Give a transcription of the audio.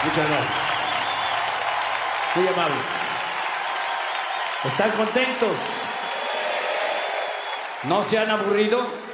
Muchas gracias. Muy amables. ¿Están contentos? ¿No se han aburrido?